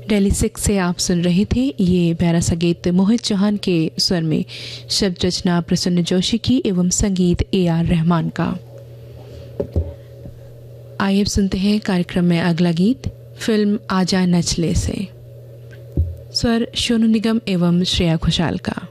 दिल्ली 6 से आप सुन रहे थे ये प्यारा सा गीत मोहित चौहान के स्वर में, शब्द रचना प्रसन्न जोशी की एवं संगीत AR रहमान का। आइए सुनते हैं कार्यक्रम में अगला गीत फिल्म आजा नचले से, स्वर सोनू निगम एवं श्रेया घोषाल का।